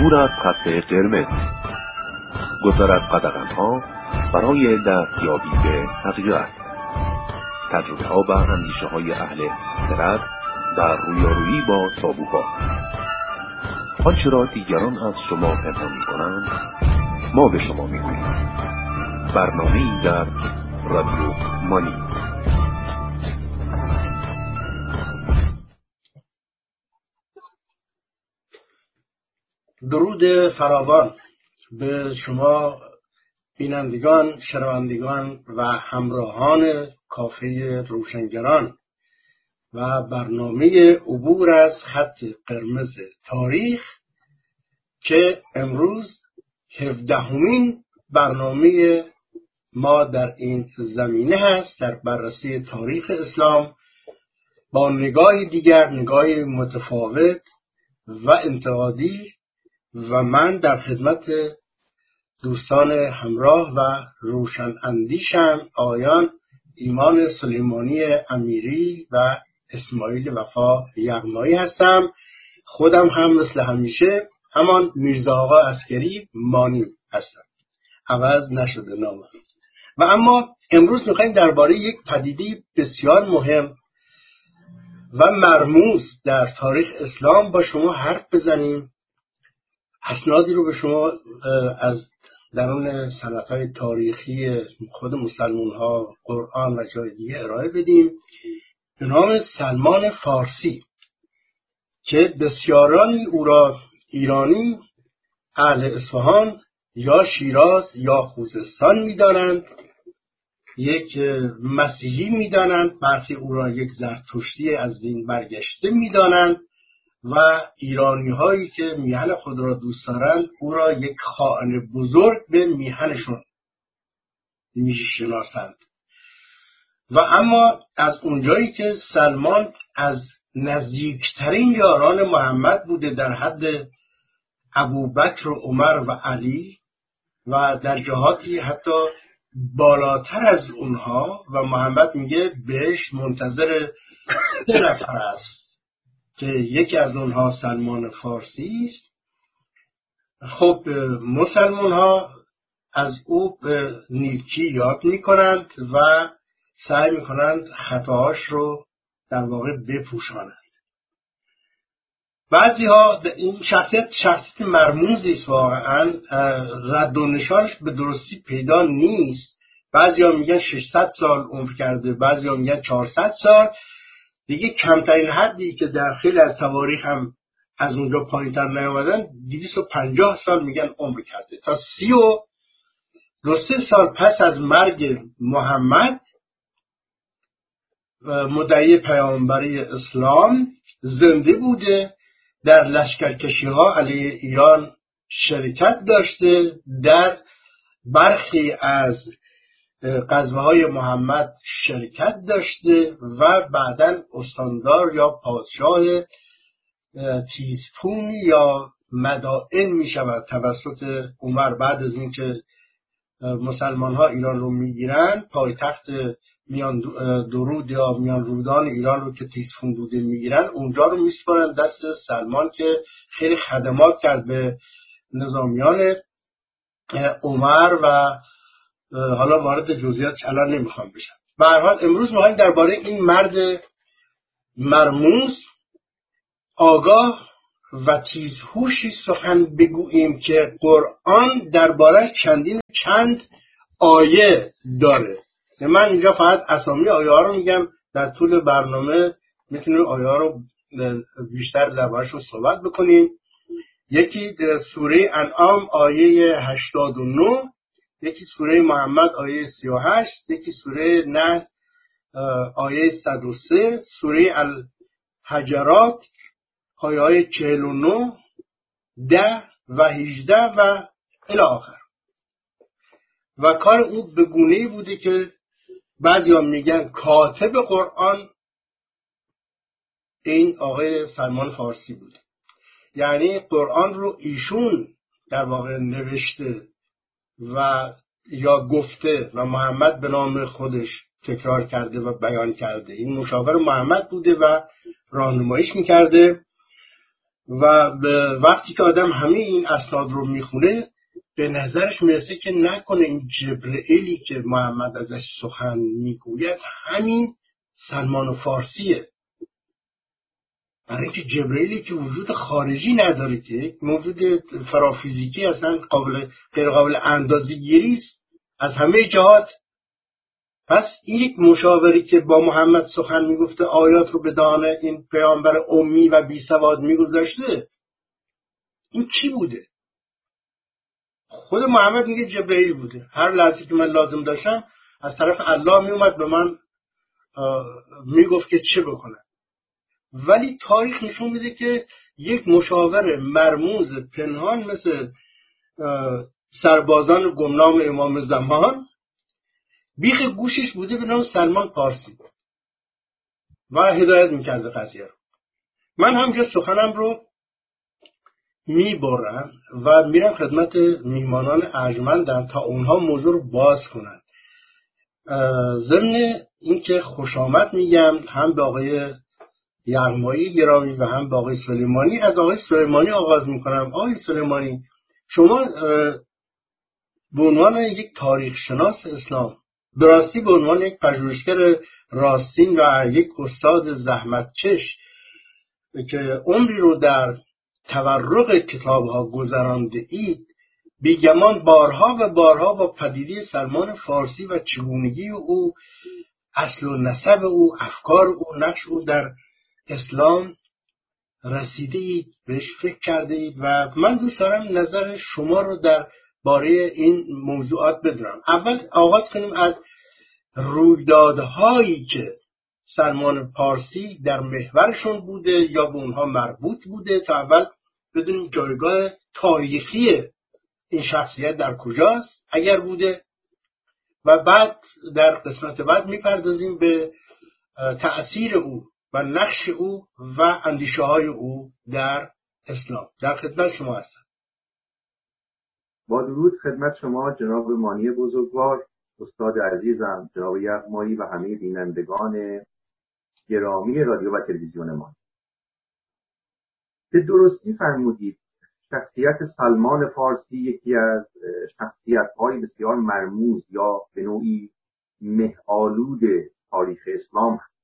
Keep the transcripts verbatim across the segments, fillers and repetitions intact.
عبور از خط قرمز، گذر از قدغن‌ها برای دستیابی به حقیقت، تجربه ها و اندیشه های اهل خرد در رویارویی با تابوها. آنچه را دیگران از شما پنهان می‌کنند ما به شما می‌گوییم. برنامه‌ای در رادیو مانی. درود فراوان به شما بینندگان، شنوندگان و همراهان کافه روشنگران و برنامه عبور از خط قرمز تاریخ که امروز هفدهمین برنامه ما در این زمینه هست، در بررسی تاریخ اسلام با نگاهی دیگر، نگاهی متفاوت و انتقادی، و من در خدمت دوستان همراه و روشن اندیشم آقایان ایمان سلیمانی امیری و اسماعیل وفا یغمایی هستم. خودم هم مثل همیشه همان میرزا آقا عسکری مانی هستم، عوض نشده نامم. و اما امروز میخوایم درباره یک پدیده بسیار مهم و مرموز در تاریخ اسلام با شما حرف بزنیم. اسنادی رو به شما از درون سندهای تاریخی خود مسلمان ها، قرآن و جای دیگه ارائه بدیم به نام سلمان فارسی که بسیارانی او را ایرانی، اهل اصفهان یا شیراز یا خوزستان می‌دانند، یک مسیحی می‌دانند، برخی او را یک زرتشتی از دین برگشته می‌دانند و ایرانی هایی که میهن خود را دوست دارند او را یک خائن بزرگ به میهنشون میشناسند. و اما از اونجایی که سلمان از نزدیکترین یاران محمد بوده در حد ابوبکر و عمر و علی و در جهاتی حتی بالاتر از اونها، و محمد میگه بهش منتظر سه نفر است که یکی از اونها سلمان فارسی است. خب مسلمان ها از او به نیکی یاد میکنند و سعی میکنند خطاهاش رو در واقع بپوشانند. بعضی ها این شخصیت شخصیت مرموزی است، واقعا رد و نشانش به درستی پیدا نیست. بعضی ها میگن ششصد سال عمر کرده، بعضی ها میگن چهارصد سال. دیگه کمترین حدی که در خیلی از تواریخ هم از اونجا پایین‌تر نیامدن دویست و پنجاه سال میگن عمر کرده. تا سی و دو سه سال پس از مرگ محمد مدعی پیامبری اسلام زنده بوده، در لشکرکشی ها علیه ایران شرکت داشته، در برخی از غزوه‌های محمد شرکت داشته و بعداً استاندار یا پادشاه تیزپون یا مدائن می شود توسط عمر. بعد از اینکه مسلمان ها ایران رو می گیرن، پایتخت میان درود یا میان رودان ایران رو که تیزپون بوده می گیرن، اونجا رو می سپارن دست سلمان که خیلی خدمات کرد به نظامیان عمر و حالا وارد جزئیاتش الان نمیخوام بشم. به هر حال امروز می‌خوایم درباره این مرد مرموز، آگاه و تیزهوشی سخن بگوییم که قرآن درباره چندین چند آیه داره. من اینجا فقط اسامی آیه ها رو میگم، در طول برنامه میتونیم آیه ها رو بیشتر درباره‌شون صحبت بکنیم. یکی سوره انعام آیه هشتاد و نه، یکی سوره محمد آیه سی و هشت، یکی سوره نحل آیه صد و سه، سوره الحجرات آیه های چهل و نه، ده و هجده و الی آخر. و کار او به گونه‌ای بوده که بعضی ها میگن کاتب قرآن این آقای سلمان فارسی بوده، یعنی قرآن رو ایشون در واقع نوشته و یا گفته و محمد به نام خودش تکرار کرده و بیان کرده. این مشاور محمد بوده و راهنماییش میکرده. و به وقتی که آدم همه این اسناد رو میخونه به نظرش میرسه که نکنه این جبرئیلی که محمد ازش سخن میگوید همین سلمان فارسیه. برای اینکه جبرئیلی که وجود خارجی نداره، که موجود فرافیزیکی اصلا قابل غیر قابل اندازه‌گیری است از همه جهات. پس این یک مشاوری که با محمد سخن میگفته، آیات رو به دهان این پیامبر امی و بی سواد میگذاشته، این کی بوده؟ خود محمد میگه جبرئیل بوده. هر لحظه که من لازم داشتم از طرف الله میومد به من میگفت که چه بکنم. ولی تاریخ نشون میده که یک مشاور مرموز پنهان مثل سربازان گمنام امام زمان بیخ گوشش بوده به نام سلمان پارسی و هدایت میکرده قضیه رو. من همجا سخنم رو میبرم و میرم خدمت میهمانان ارجمندم تا اونها موضوع رو باز کنن. ضمن اینکه خوش آمد میگم هم به آقای یغمایی گرامی و هم به آقای سلیمانی. از آقای سلیمانی آغاز میکنم. آقای سلیمانی، شما به عنوان یک تاریخ شناس اسلام، به راستی به عنوان یک پژوهشگر راستین و یک استاد زحمتکش که عمری رو در تورق کتاب‌ها گذرانده اید، بیگمان بارها و بارها با پدیده سلمان فارسی و چگونگی او، اصل و نسب او، افکار او، نقش او در اسلام رسیده اید، بهش فکر کرده اید و من دوست دارم نظر شما رو در باره این موضوعات بدونم. اول آغاز کنیم از رویدادهایی که سلمان پارسی در محورشون بوده یا به اونها مربوط بوده، تا اول بدونیم جایگاه تاریخی این شخصیت در کجاست اگر بوده، و بعد در قسمت بعد میپردازیم به تأثیر او و نقش او و اندیشه های او در اسلام. در خدمت شما هستم. با درود خدمت شما جناب مانی بزرگوار، استاد عزیزم، جناب یغمایی و همه بینندگان گرامی رادیو و تلویزیون ما. به درستی فرمودید شخصیت سلمان فارسی یکی از شخصیت‌های بسیار مرموز یا به نوعی مه‌آلود تاریخ اسلام هست.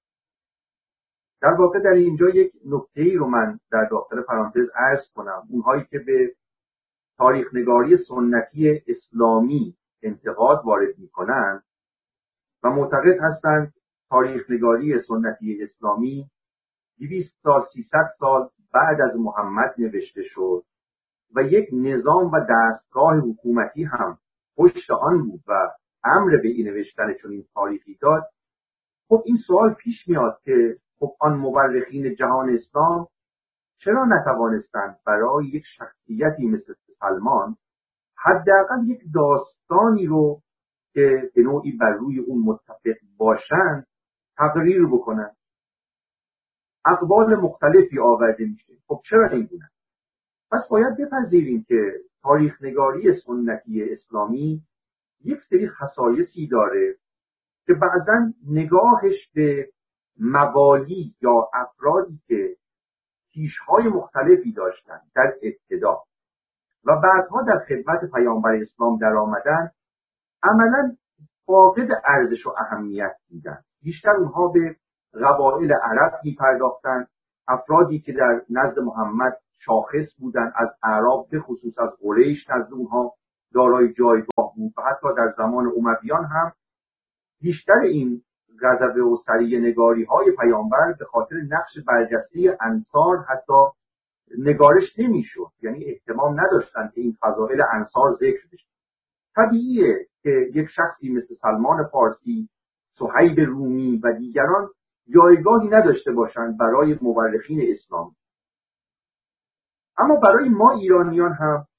در واقع در اینجا یک نکته‌ای رو من در داخل پرانتز عرض کنم. اونهایی که به تاریخ نگاری سنتی اسلامی انتقاد وارد می‌کنند و معتقد هستند تاریخ نگاری سنتی اسلامی دویست سال، سیصد سال بعد از محمد نوشته شد و یک نظام و دستگاه حکومتی هم پشت آن بود و امر به این نوشتن چنین تاریخی داد. خب این سوال پیش میاد که خب آن مورخین جهان اسلام چرا نتوانستند برای یک شخصیتی مثل سلمان حداقل یک داستانی رو که به نوعی بر روی اون متفق باشند تقریر بکنن؟ اقوال مختلفی آورده میشه. خب چرا این گونه؟ پس باید بپذیریم که تاریخ نگاری سنتی اسلامی یک سری خصایصی داره که بعضا نگاهش به مقالی یا افرادی که پیشهای مختلفی داشتن در ابتدا و بعدها در خدمت پیامبر اسلام در آمدن عملا فاقد ارزش و اهمیت دیدن. بیشتر اونها به قبایل عرب می پرداختن، افرادی که در نزد محمد شاخص بودن، از اعراب به خصوص از قریش نزد اونها دارای جایگاه بود و حتی در زمان امویان هم بیشتر این غضب و سریع نگاری های پیامبر به خاطر نقش برجسته انصار حتی نگارش نمی شد، یعنی اهتمام نداشتن که این فضائل انصار ذکر بشه. طبیعیه که یک شخصی مثل سلمان فارسی، صهیب رومی و دیگران جایگاهی نداشته باشند برای مورخین اسلامی. اما برای ما ایرانیان هم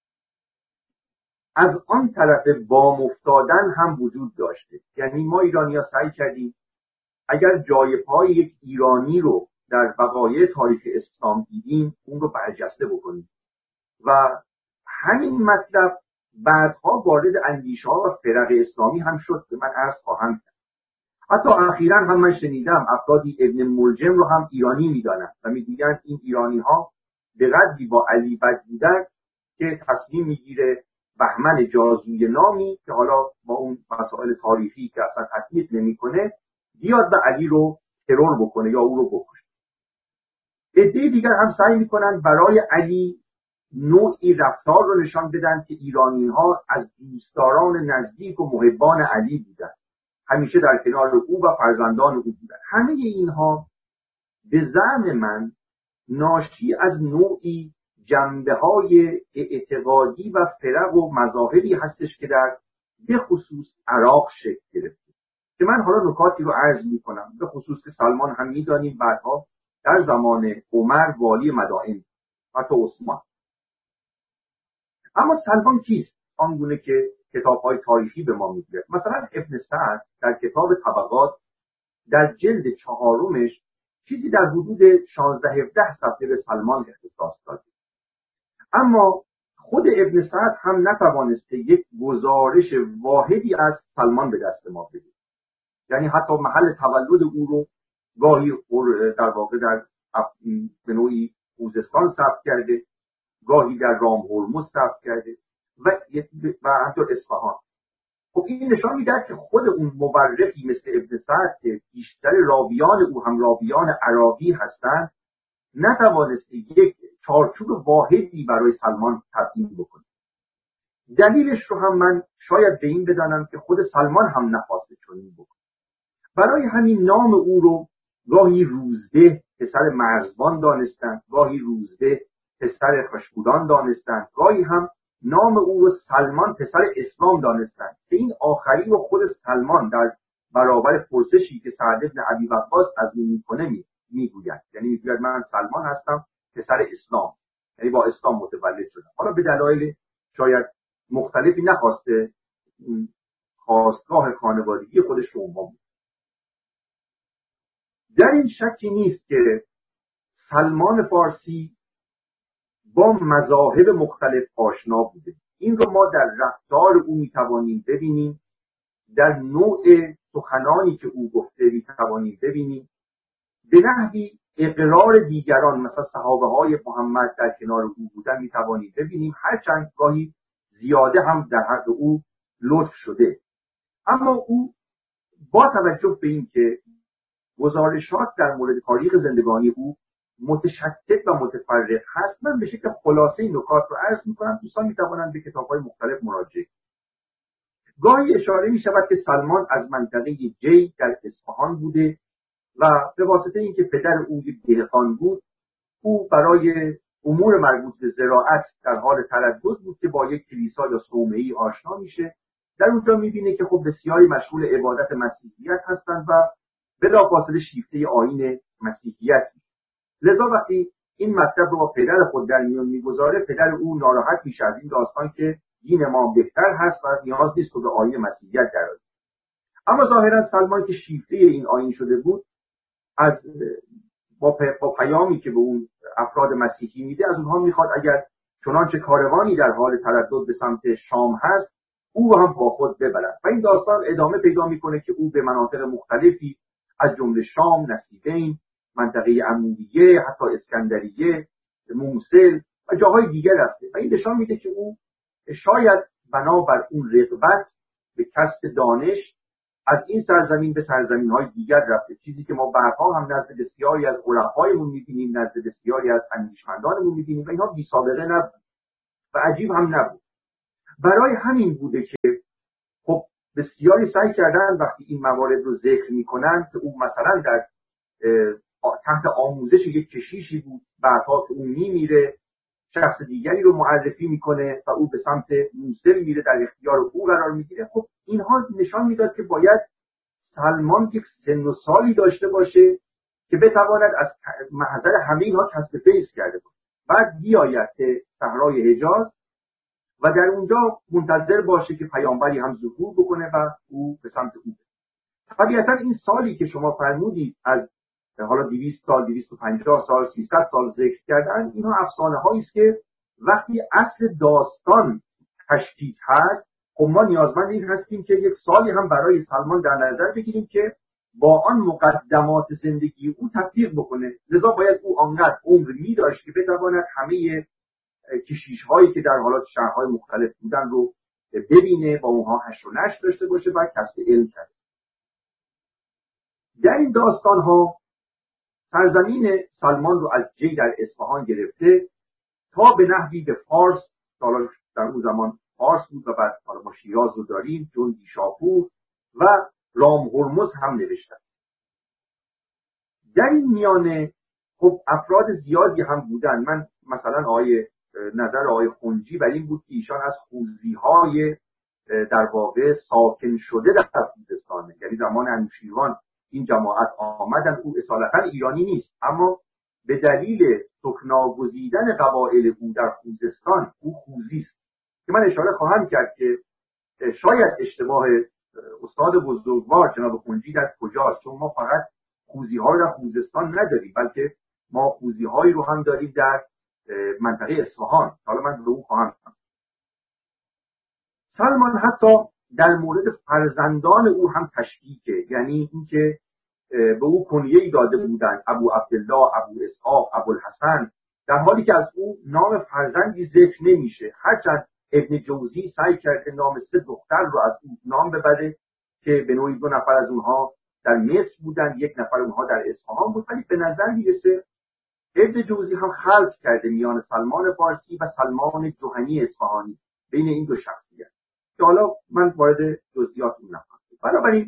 از آن طرف وام افتادن هم وجود داشته. یعنی ما ایرانی‌ها سعی کردیم اگر جای پای یک ایرانی رو در وقایع تاریخ اسلام دیدیم اون رو برجسته بکنیم و همین مطلب بعدها وارد اندیشه‌ها و فرق اسلامی هم شد که من عرض خواهم کرد. حتی اخیراً هم من شنیدم افرادی ابن ملجم رو هم ایرانی میدانند و میگویند این ایرانی‌ها به قدری با علی بد بودن که تصمیم میگیره بهمن جازوی نامی که حالا با اون مسائل تاریخی که اصلا تطبیق نمیکنه بیاد و علی رو ترور بکنه یا او رو بکشه. عده دیگر هم سعی میکنن برای علی نوعی رفتار رو نشان بدن که ایرانی ها از دوستداران نزدیک و محبان علی بودن، همیشه در کنار او و فرزندان او بودن. همه اینها به زعم من ناشی از نوعی جنبه های اعتقادی و فرق و مذاهبی هستش که در به خصوص عراق شکل گرفته که من حالا نکاتی رو عرض می کنم. به خصوص که سلمان هم می دانیم بعدها در زمان عمر والی مدائن و تا عثمان. اما سلمان کیست؟ آنگونه که کتاب‌های تاریخی به ما میگه. مثلا ابن سعد در کتاب طبقات در جلد چهارمش چیزی در حدود شانزده هفده صفحه به سلمان اختصاص داده. اما خود ابن سعد هم نتوانسته یک گزارش واحدی از سلمان به دست ما بده. یعنی حتی محل تولد او رو گاهی در واقع در به نوعی خوزستان ثبت کرده، گاهی در رام هرمز ثبت کرده و و حتی اصفهان. خب این نشان میده که خود اون مورخی مثل ابن سعد که بیشتر راویان او هم راویان عراقی هستند نتوانسته یک چارچوب واحدی برای سلمان تعیین بکنه. دلیلش رو هم من شاید به این بدانم که خود سلمان هم نخواسته چنین بکنه. برای همین نام او رو گاهی روزبه پسر مرزبان دانستند، گاهی روزبه پسر خشبودان دانستند، گاهی هم نام او رو سلمان پسر اسلام دانستند که این آخری رو خود سلمان در برابر پرسشی که سعد بن ابی وقاص از او میکنه میگوید. یعنی میگوید من سلمان هستم پسر اسلام، یعنی با اسلام متولد شدم. حالا به دلایل شاید مختلفی نخواسته خواستگاه خانوادگی خودش رو عنوان بود. در این شکی نیست که سلمان فارسی با مذاهب مختلف آشنا بوده. این رو ما در رفتار او میتوانیم ببینیم، در نوع سخنانی که او گفته میتوانیم ببینیم، به نحوی اقرار دیگران مثلا صحابه های محمد در کنار او بودن میتوانیم ببینیم، هرچند گاهی زیاده هم در حق او لطف شده. اما او با توجه به این که گزارشات در مورد تاریخ زندگانی او متشتت و متفرق هست، من به شکل خلاصه این نکات رو عرض میکنم. دوستان میتوانند به کتاب‌های مختلف مراجعه. گاهی اشاره میشود که سلمان از منطقه جی در اصفهان بوده و به واسطه اینکه پدر او یک دهقان بود، او برای امور مربوط به زراعت در حال تردد بود که با یک کلیسا یا صومعه‌ای آشنا میشه. در اونجا میبینه که خب بسیاری مشغول عبادت مسیحیت هستند و بلافاصله شیفته آیین مسیحیت. لذا وقتی این مطلب رو با پدر خود در میان میگذاره، پدر او ناراحت میشه از این داستان که دین ما بهتر هست و نیاز نیست که به آیین مسیحیت درآید. اما ظاهرا سلمان که شیفته این آیین شده بود، از با, با پیامی که به اون افراد مسیحی میده از اونها میخواد اگر چنانچه کاروانی در حال تردد به سمت شام هست او هم با خود ببرد. و این داستان ادامه پیدا میکنه که او به مناطق مختلفی از جمله شام، نصیبین، منطقه عمودیه، حتی اسکندریه، موصل و جاهای دیگر رفته و این نشان میده که او شاید بنابر اون رغبت به کسب دانش از این سرزمین به سرزمین‌های دیگر رفته، چیزی که ما بعدها هم نزد بسیاری از علمایمون می‌بینیم، نزد بسیاری از اندیشمندانمون می‌بینیم و اینها بی سابقه نبود و عجیب هم نبود. برای همین بوده که خب بسیاری سعی کردن وقتی این موارد رو ذکر می‌کنن که او مثلا در تحت آموزش یک کشیشی بود، بعدها که اون میمیره شخص دیگری رو معرفی میکنه و او به سمت موصل میره، در اختیار او قرار میگیره. خب اینها نشان میداد که باید سلمان یک سن و سالی داشته باشه که بتواند از محضر همه اینها کسب فیض کرده باشه، بعد بیاید به صحرای حجاز و در اونجا منتظر باشه که پیامبری هم ظهور بکنه و او به سمت او. طبیعتا این سالی که شما فرمودید از حالا دویست سال، دویست و پنجاه سال، سیصد سال ذکر کردن، اینها افسانه هایی است که وقتی اصل داستان تشکیک هست، خب ما نیازمند این هستیم که یک سالی هم برای سلمان در نظر بگیریم که با آن مقدمات زندگی او تطبیق بکنه. لذا باید او آنقدر عمر می داشت که بتواند همه کشیش هایی که در حالات شهرهای مختلف بودن رو ببینه، با اونها حشر و نشر داشته باشه و کسب علم کرده. در این داستان ها سرزمین سلمان رو از جی در اصفهان گرفته تا به نحوی به فارس، در اون زمان فارس بود و بعد ما شیراز رو داریم، جندی شاپور و رام هرمز هم نوشتن. در این میانه خب افراد زیادی هم بودن. من مثلا آقای نظر آقای خنجی بر این بود که ایشان از خوزی‌های در واقع ساکن شده در خوزستان، یعنی زمان انوشیروان این جماعت آمدن. او اصالتا ایرانی نیست، اما به دلیل سکناگزیدن قبایل او در خوزستان او خوزی است، که من اشاره خواهم کرد که شاید اشتباه استاد بزرگوار جناب خنجی در کجاست، چون ما فقط خوزی ها رو در خوزستان نداریم، بلکه ما خوزی هایی رو هم داریم در منطقه اصفهان. حالا من به اون خواهم کنم. سلمان حتی در مورد فرزندان او هم تشکیکه، یعنی اینکه به او کنیه‌ای داده بودن ابو عبدالله، ابو اسحاق، ابو الحسن، در حالی که از او نام فرزندی ذکر نمیشه. هرچند ابن جوزی سعی کرده نام سه دختر رو از او نام ببره که به نوعی دو نفر از اونها در مصر بودن، یک نفر اونها در اصفهان بود، ولی به نظر میرسه ابن جوزی هم خلط کرده میان سلمان فارسی و سلمان جهنی اصفهانی، بین این دو شخصیت، که حالا من وارد جزئیات اون نخواهم. بنابراین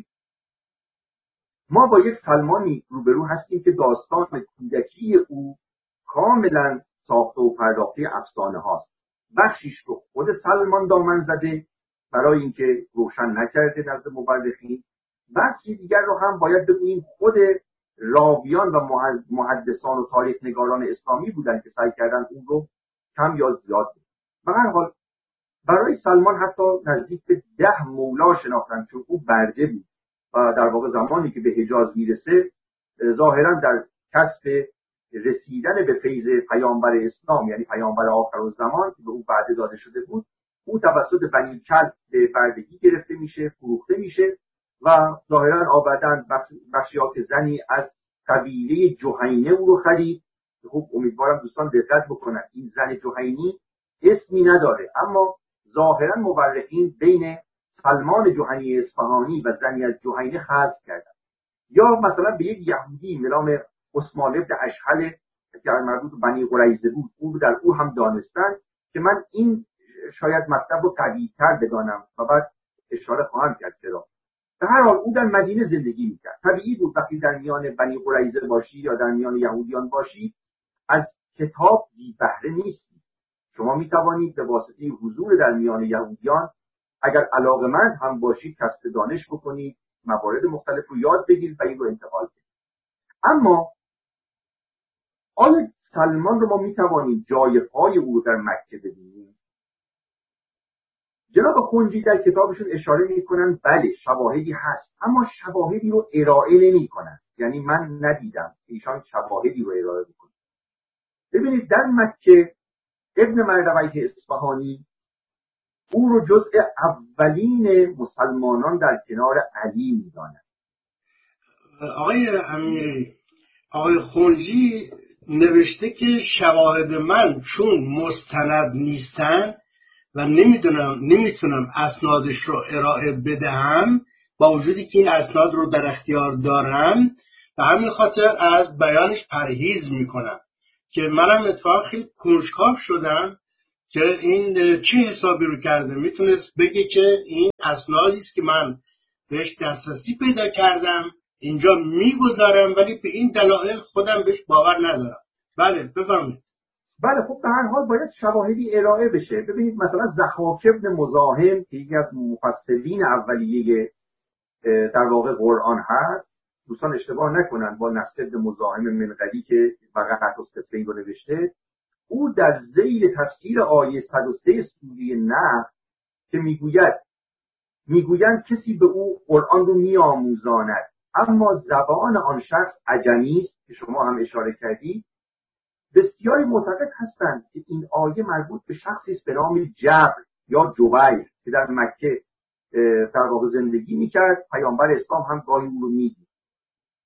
ما با یک سلمانی روبرو هستیم که داستان کودکی او کاملا ساخته و پرداخته افسانه هاست. بخشیش رو خود سلمان دامن زده برای اینکه روشن نکرده نزد مورخین، بخشی دیگر رو هم باید بگوییم خود راویان و محدثان و تاریخ نگاران اسلامی بودن که سعی کردن اون رو کم یا زیاد بود. به هر حال برای سلمان حتی نزدیک به ده مولا شناختن، چون او برده بود و در واقع زمانی که به حجاز میرسه ظاهرا در کسب رسیدن به فیض پیامبر اسلام، یعنی پیامبر آخرالزمان که به او وعده داده شده بود، او توسط بنی کلب به بردگی گرفته میشه، فروخته میشه و ظاهرا آبدن بخشیات زنی از قبیله جهینه او رو خرید. خب امیدوارم دوستان دقت بکنن، این زن جهینی اسمی نداره، اما ظاهرا مورخین بین سلمان جهنی اصفهانی و زنی از جهینه خلط کردن. یا مثلا به یک یهودی به نام عثمان بن اشهل که مربوط به بنی قریظه بود، او در او هم دانستن که من این شاید مطلب رو قوی‌تر بدانم و بعد اشاره خواهم کرد چرا. به هر حال او در مدینه زندگی میکرد. طبیعی بود وقتی در میان بنی قریظه باشی یا در میان یهودیان باشی از کتاب بی بهره نیستی. شما میتوانید به واسطه حضور در میان یهودیان اگر علاقه‌مند هم باشید کسب دانش بکنید، موارد مختلف رو یاد بگیرید و این رو انتقال کنید. اما آل سلمان رو ما میتوانیم جای پای او در مکه ببینیم. جناب خنجی در کتابشون اشاره میکنن بله شواهدی هست، اما شواهدی رو ارائه نمیکنن. یعنی من ندیدم ایشان شواهدی رو ارائه بکنن. ببینید در مکه ابن مردویه اصفهانی او رو جزء اولین مسلمانان در کنار علی میدانند. آقای امیری، آقای خنجی نوشته که شواهد من چون مستند نیستن و نمیدونم نمیتونم اسنادش رو ارائه بدهم، با وجودی که این اسناد رو در اختیار دارم، و همین خاطر از بیانش پرهیز میکنم. که منم اتفاقا خیلی کنجکاو شدم که این چه حسابی رو کرده. میتونست بگه که این اسنادی است که من بهش دسترسی پیدا کردم اینجا میگذارم، ولی به این دلایل خودم بهش باور ندارم. بله بفرمایید. بله خب به هر حال باید شواهدی ارائه بشه. ببینید مثلا ضحاک ابن مزاحم که یکی از مفسرین اولیه در واقع قرآن هست، دوستان اشتباه نکنن با نصر ابن مزاحم منقلی که وقعت الصفین رو نوشته، او در ذیل تفسیر آیه صد و سه سوره نحل که میگوید میگویند کسی به او قرآن رو میآموزاند اما زبان آن شخص عجمی است که شما هم اشاره کردید، بسیاری معتقد هستند که این آیه مربوط به شخصی است به نام جبر یا جبیر که در مکه در واقع زندگی میکرد. پیامبر اسلام هم گاهی او رو میدید.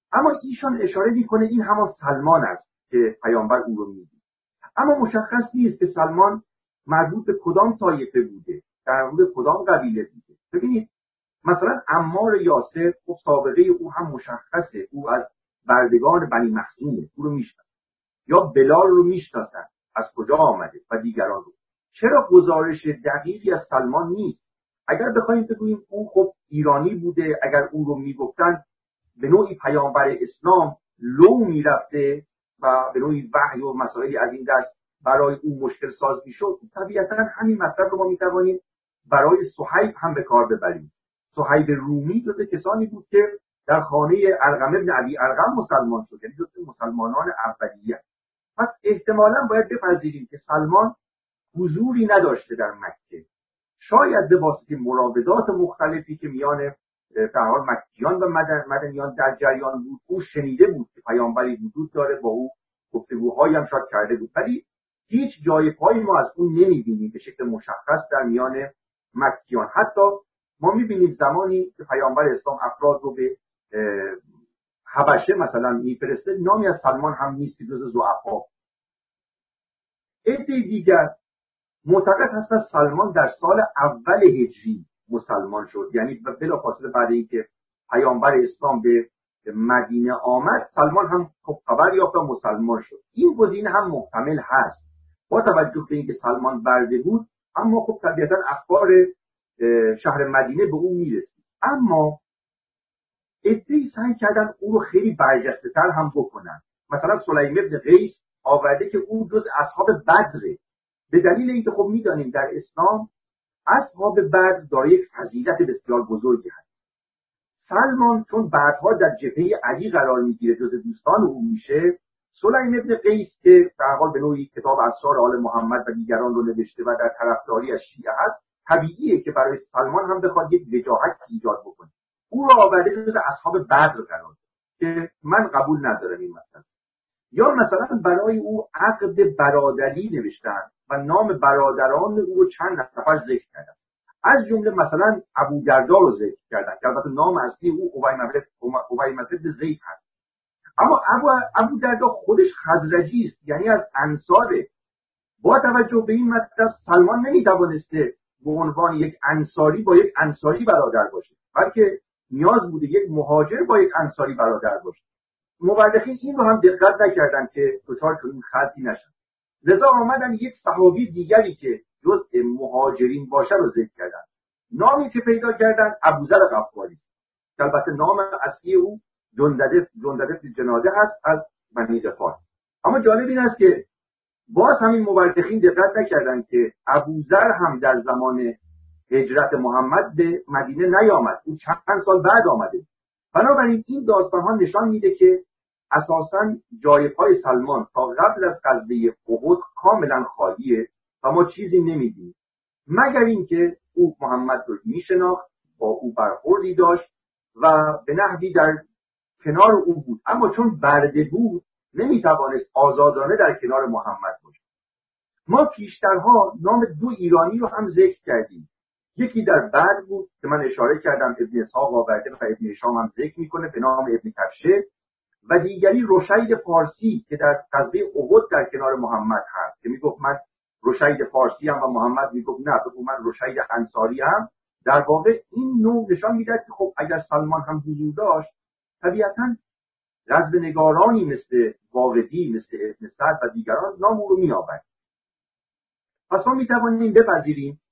اما ایشان اشاره میکنه این همان سلمان است که پیامبر او رو میگه. اما مشخص نیست که سلمان مربوط به کدام طایفه بوده، در مورد کدام قبیله بوده. ببینید مثلا عمار یاسر خب سابقه او هم مشخصه، او از بردگان بنی مخزومه، او رو میشناسن. یا بلال رو میشناسن از کجا آمده و دیگران رو. چرا گزارش دقیقی از سلمان نیست؟ اگر بخوایم بگوییم او خب ایرانی بوده، اگر او رو میگفتن به نوعی پیامبر اسلام لو میرفته و به نوعی وحی و مسائلی از این دست برای او مشکل ساز میشد، طبیعتا همین مطلب رو ما میتوانیم برای صهیب هم به کار ببریم. صهیب رومی جز کسانی بود که در خانه ارقم ابن ابی ارقم مسلمان شد، یعنی جز مسلمانان اولیه. پس احتمالاً باید بپذیریم که سلمان حضوری نداشته در مکه. شاید به واسطه مراودات مختلفی که میان در حال مکیان و مدن مدنیان در جریان بود، او شنیده بود که پیامبری وجود داره، با او گفتگوهایی هم شاید کرده بود، ولی هیچ جای پای ما از اون نمیبینیم به شکل مشخص در میان مکیان. حتی ما میبینیم زمانی که پیامبر اسلام افراد رو به حبشه مثلا میفرسته، نامی از سلمان هم نیست که جز ضعفا. عده دیگر معتقد هستن سلمان در سال اول هجری مسلمان شد، یعنی بلافاصله بعد اینکه پیامبر اسلام به مدینه آمد سلمان هم خبر یافت و مسلمان شد. این گزینه هم محتمل هست با توجه به اینکه سلمان برده بود، اما خب طبیعتا اخبار شهر مدینه به اون میرسید. اما عده‌ای سعی کردن او رو خیلی برجسته تر هم بکنن. مثلا سلیم ابن قیس آورده که او جز اصحاب بدره، به دلیل اینکه خب میدانیم در اسلام اصحاب بدر دارای یک فضیلت بسیار بزرگی هست. سلمان چون بعدها در جبهه علی قرار میگیره، جز دوستان او میشه، سلیم ابن قیس که در حال به نوعی کتاب اسرار آل محمد و دیگران رو نوشته و در طرفداری از شیعه هست، طبیعیه که برای سلمان هم بخواد یک وجاهت ایجاد بکنه. او رو آورده جز اصحاب بدر قرار که من قبول ندارم این مثلا. یا مثلا برای او عقد برادری نوشتن و نام برادران او رو چند نفر ذکر کردن، از جمله مثلا ابو دردا رو ذکر کردن که البته نام اصلی او اویمة بن زید هست. اما ابو ابو دردا خودش خزرجی است، یعنی از انصاره. با توجه به این مطلب سلمان نمیتوانسته به عنوان یک انصاری با یک انصاری برادر باشه، بلکه نیاز بوده یک مهاجر با یک انصاری برادر باشه. مورخین این رو هم دقت نکردن که دچار چنین خطی نشن، لذا آمدن یک صحابی دیگری که جزء مهاجرین باشه رو ذکر کردن. نامی که پیدا کردن ابوذر غفاری، که البته نام اصلی او جندده جندده جناده هست از بنی غفار. اما جالب این است که باز همین مورخین دقت نکردن که ابوذر هم در زمان هجرت محمد به مدینه نیامد، او چند سال بعد آمده. بنابراین این داستان ها نشان میده که اساساً جای پای سلمان تا قبل از غزوه احد کاملا خالیه و ما چیزی نمیدیم، مگر اینکه او محمد رو میشناخت، با او برخوردی داشت و به نحوی در کنار او بود، اما چون برده بود نمیتوانست آزادانه در کنار محمد باشه. ما پیشترها نام دو ایرانی رو هم ذکر کردیم، یکی در بدر بود که من اشاره کردم ابن اسحاق آورده و ابن هشام هم ذکر میکنه به نام ابن کبشه، و دیگری رشید فارسی که در غزوه احد در کنار محمد هست که میگفت من رشید فارسی هم و محمد میگفت نه تو من رشید انصاری هم. در واقع این نوع نشان میده که خب اگر سلمان هم حضور داشت طبیعتاً غزو نگارانی مثل واقدی، مثل ابن سعد و دیگران نام او رو میآورد. پس ما میتوانیم بپذیریم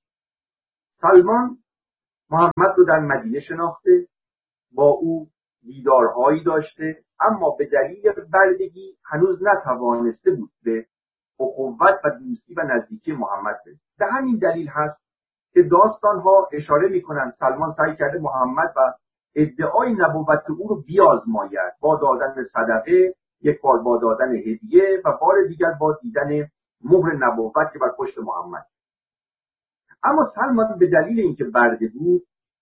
سلمان محمد رو در مدینه شناخته، با او دیدارهایی داشته، اما به دلیل بردگی هنوز نتوانسته بود به اخوت و دوستی و نزدیکی محمد برسه. به همین دلیل هست که داستانها اشاره میکنن سلمان سعی کرده محمد و ادعای نبوت او رو بیازماید، با دادن صدقه، یک بار با دادن هدیه و بار دیگر با دیدن مهر نبوت که بر پشت محمد. اما سلمان به دلیل اینکه برده بود،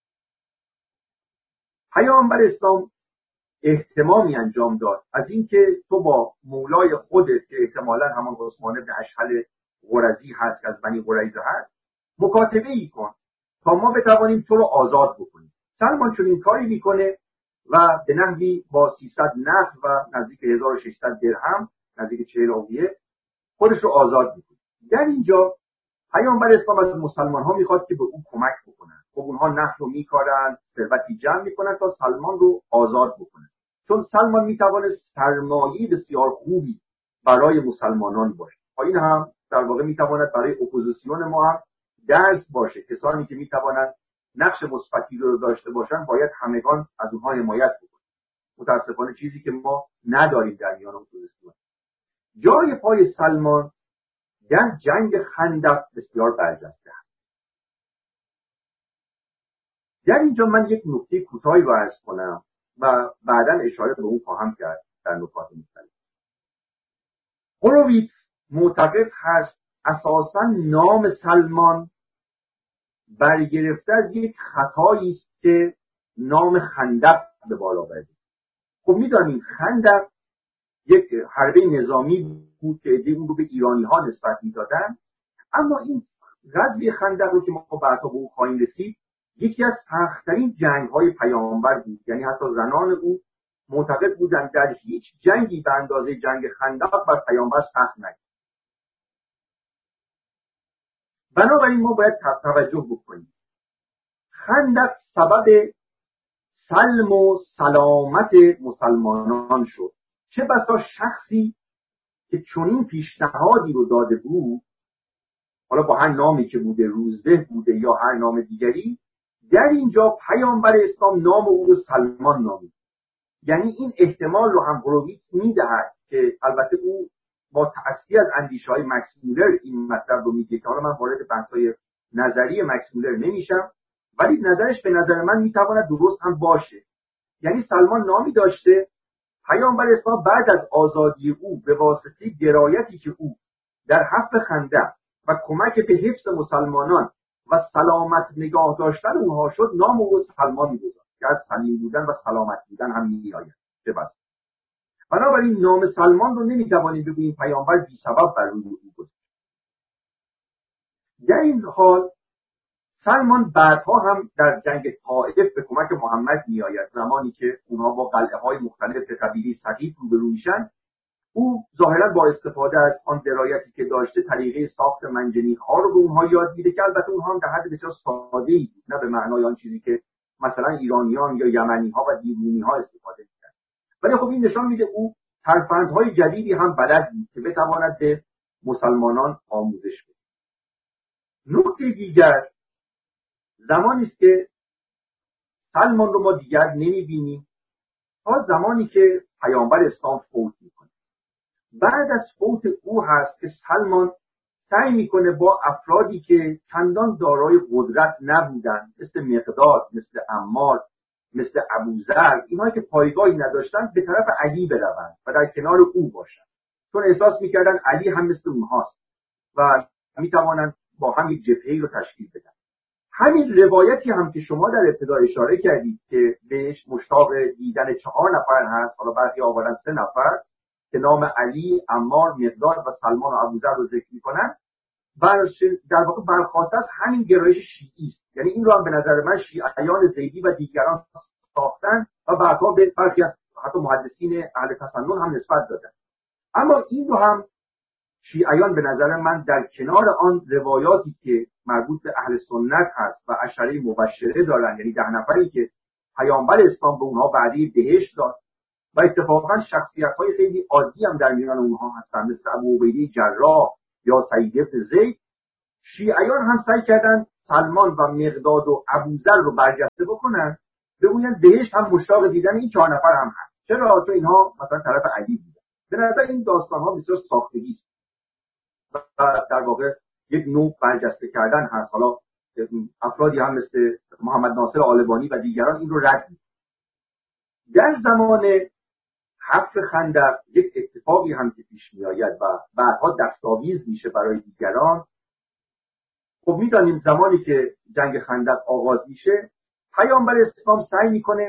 پیامبر اسلام اهتمامی انجام داد از اینکه تو با مولای خودت که احتمالاً همان عثمان بن اشهل قرظی هست که از بنی قریظه هست مکاتبه ای کن تا ما بتوانیم تو رو آزاد بکنیم. سلمان چون این کاری میکنه و به نحوی با سیصد نخل و نزدیک هزار و ششصد درهم، نزدیک چهل آویه، خودش رو آزاد میکنه. در اینجا پیامبر اسلام از مسلمان ها میخواد که به اون کمک بکنن. خب اونها نخل رو میکارن، ثروتی جمع میکنن تا سلمان رو آزاد بکنن، چون سلمان میتونه سرمایه‌ای بسیار خوبی برای مسلمانان باشه. این هم در واقع میتواند برای اپوزیسیون ما هم درس باشه. کسانی که میتوانند نقش مثبتی رو داشته باشن باید همگان از اونها حمایت بکنن. متاسفانه چیزی که ما نداریم در میان اپوزیسیون. جای پای سلمان در جنگ خندق بسیار برجسته است. در اینجا من یک نکته کوتاهی رو عرض کنم و بعداً اشاره به اون خواهم کرد در نکات مختلف. هوروویتز معتقد هست اساساً نام سلمان برگرفته از یک خطایی است که نام خندق به بالا برده. خب می‌دانیم خندق یک حربه نظامی بود که عده‌ای اون رو به ایرانی ها نسبت می‌دادن، اما این غزوه خندق رو که ما بعدا به اون خواهیم رسید یکی از سخت‌ترین جنگ‌های پیامبر بود. یعنی حتی زنان او معتقد بودند در هیچ جنگی به اندازه جنگ خندق بر پیامبر سخت نشد. بنابراین ما باید توجه بکنیم. خندق سبب سلم و سلامت مسلمانان شد. چه بسا شخصی که چنین پیشنهادی رو داده بود، حالا با هر نامی که بوده، روزبه بوده یا هر نام دیگری، در اینجا پیامبر اسلام نام او رو سلمان نامید. یعنی این احتمال رو هم هوروویتز میدهد که البته او با تأثیر از اندیشه های مکس مولر این مطلب رو میگه که حالا من وارد بحث‌های نظری مکس مولر نمیشم، ولی نظرش به نظر من میتواند درست هم باشه. یعنی سلمان نامی داشته، پیامبر اسلام بعد از آزادی او به واسطه درایتی که او در حفر خندق و کمک به حفظ مسلمانان و سلامت نگاه داشتن اونها شد، نام او سلمان می‌گذارد که از سلیم بودن و سلامت بودن هم میآید. چه بس. بنابراین نام سلمان رو نمی‌توانیم بگوییم پیامبر بی سبب بر روی او گذاشت. در این حال سلمان بعدها هم در جنگ طائف به کمک محمد میآید. زمانی که اونها با قلعه های مختلف قبیله ثقیف روبرو میشن، او ظاهرا با استفاده از آن درایتی که داشته طریقه ساخت منجنیق ها رو به اونها یاد میده که البته اونها هم در حد بسیار ساده‌ای بود، نه به معنای آن چیزی که مثلا ایرانیان یا یمنی ها و دیرونی ها استفاده می‌کردن. ولی خب این نشان میده او ترفندهای جدیدی هم بلد بود که بتواند به مسلمانان آموزش بده. نکته دیگر زمانی است که سلمان رو ما دیگر نمی‌بینیم تا زمانی که پیامبر اسلام فوت میکنه. بعد از فوت او هست که سلمان سعی میکنه با افرادی که چندان دارای قدرت نبودن، مثل مقداد، مثل عمار، مثل ابوذر، اینهایی که پایگاهی نداشتن، به طرف علی بروند و در کنار او باشن، چون احساس میکردن علی هم مثل اونهاست و میتوانند با هم یک جبهه‌ای رو تشکیل بدن. همین روایتی هم که شما در ابتدا اشاره کردید که بهش مشتاق دیدن چهار نفر هست، حالا برخی آوردن سه نفر که نام علی، عمار، مقداد و سلمان و ابوذر رو ذکر می‌کنن، در واقع برخواسته از همین گرایش شیعی است. یعنی این رو هم به نظر من شیعیان زیدی و دیگران ساختن و بعدها به برخی از حتی محدثین اهل تسنن هم نسبت دادن. اما این رو هم شیعیان به نظر من در کنار آن روایاتی که مربوط به اهل سنت هست و عشره مبشره دارن، یعنی ده نفری که پیامبر اسلام به اونها وعده بهشت داد و اتفاقا شخصیت‌های خیلی عادی هم در میان اونها هستن، مثل ابو عبیده جراح یا سعید بن زید، شیعیان هم سعی کردن سلمان و مقداد و ابوذر رو برجسته بکنن، بگوین بهشت هم مشتاق دیدن این چهار نفر هم هست. چرا؟ چون اینها مثلا طرف علی بودن. به نظر این داستان‌ها بسیار ساختگی است و در واقع یک نوع برجسته کردن هست. حالا افرادی هم مثل محمد ناصر آلبانی و دیگران این رو رد می‌کنن. در زمان حفر خندق یک اتفاقی هم که پیش می‌آید و بعدها دستاویز میشه برای دیگران. خب می‌دانیم زمانی که جنگ خندق آغاز میشه، پیامبر اسلام سعی می‌کنه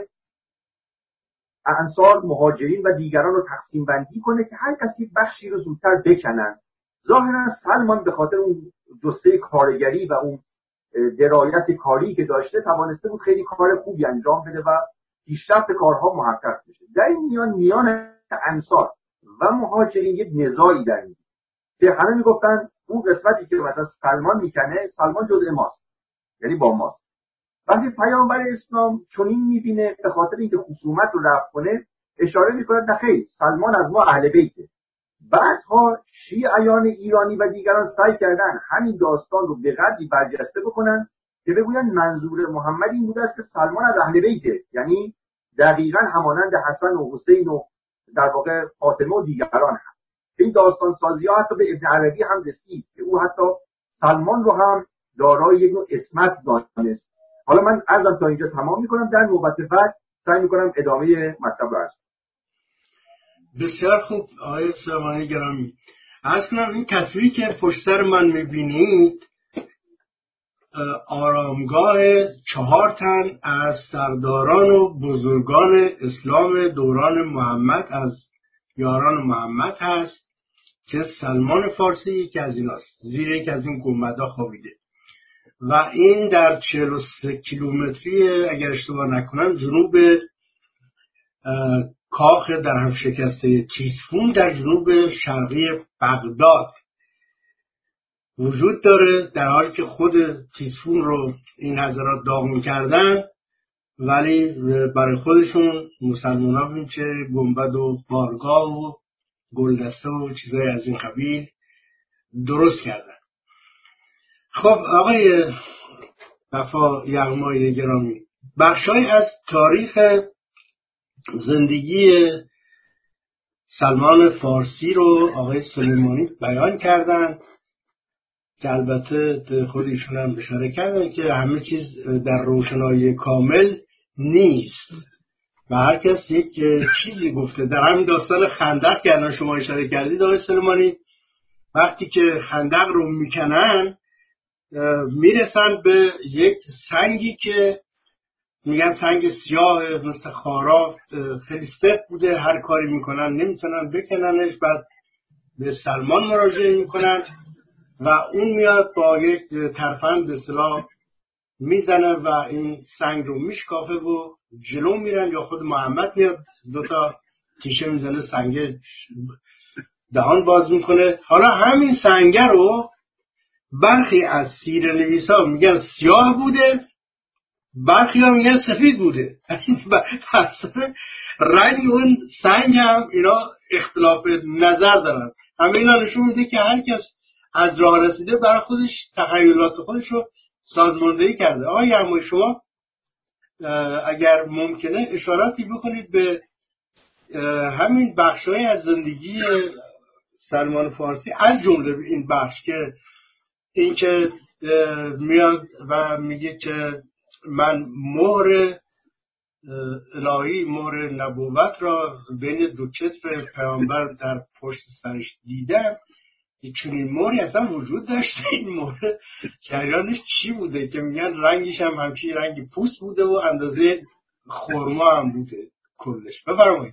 انصار، مهاجرین و دیگران رو تقسیم بندی کنه که هر کسی بخشی رو زودتر بکنن. ظاهرا سلمان به خاطر اون جسته کارگری و اون درایت کاری که داشته توانسته بود خیلی کار خوبی انجام بده و پیشرفت کارها محقق بشه. در این میان میان انصار و مهاجرین یک نزاعی در این که همه میگفتن اون قسمتی که مثلا سلمان میکنه، سلمان جزء ماست، یعنی با ماست. وقتی پیامبر اسلام چنین میبینه، به خاطر اینکه خصومت رو رفع کنه اشاره میکنه نه خیر، سلمان از ما اهل بیته. بعدها شیعیان ایرانی و دیگران سعی کردن همین داستان رو به قدری برجسته بکنن که بگوین منظور محمد این بوده است که سلمان از اهل بیته، یعنی دقیقاً همانند حسن و حسین و در واقع فاطمه و دیگران هم. این داستان سازی ها حتی به ابن عربی هم رسید که او حتی سلمان رو هم دارای یک نوع اسمت دانست. حالا من عرضم تا اینجا تمام میکنم، در نوبت بعد سعی میکنم ادامه مطلب رو عرض کنم. بسیار خوب آقای سلیمانی گرامی. عرض کنم این تصویری که پشت سر من میبینید آرامگاه چهار تن از سرداران و بزرگان اسلام دوران محمد از یاران محمد هست که سلمان فارسی یکی از ایناست، زیر یکی از این گنبدها خوابیده و این در چهل و سه کیلومتری اگر اشتباه نکنم جنوب کاخ در هم شکسته تیسفون در جنوب شرقی بغداد وجود داره، در حالی که خود تیسفون رو این حضرات داغ می‌کردن ولی برای خودشون مسلمان ها ببین چه گنبد و بارگاه و گلدسته و چیزای از این قبیل درست کردن. خب آقای وفا یغمای گرامی، بخشای از تاریخ زندگی سلمان فارسی رو آقای سلیمانی بیان کردن که البته خودشون هم اشاره کردن که همه چیز در روشنایی کامل نیست و هر کس یک چیزی گفته. در همین داستان خندق که الان شما اشاره کردید آقای سلیمانی، وقتی که خندق رو میکنن میرسن به یک سنگی که میگن سنگ سیاه مثل خارا، خیلی سخت بوده، هر کاری میکنن نمیتونن بکننش. بعد به سلمان مراجعه میکنن و اون میاد با یک ترفند به اصطلاح میزنه و این سنگ رو میشکافه و جلو میرن، یا خود محمد میاد دوتا تیشه میزنه سنگ دهان باز میکنه. حالا همین سنگ رو برخی از سیره نویسا میگن سیاه بوده، برخی ها میگن سفید بوده. رنگ اون سنگ هم اینا اختلاف نظر دارن. همه اینا نشون میده که هر کس از راه رسیده برای خودش تخیلات خودش رو سازماندهی کرده. آقای یغمایی شما اگر ممکنه اشاراتی بکنید به همین بخشای از زندگی سلمان فارسی، از جمله این بخش که این که میاد و میگه که من مهر الهی، مهر نبوت را بین دو کتف پیامبر در پشت سرش دیدم. چنین مهری اصلا وجود داشته؟ این مهر جریانش چی بوده که میگن رنگش هم همچین رنگ پوست بوده و اندازه خرما هم بوده کلش؟ بفرمایید.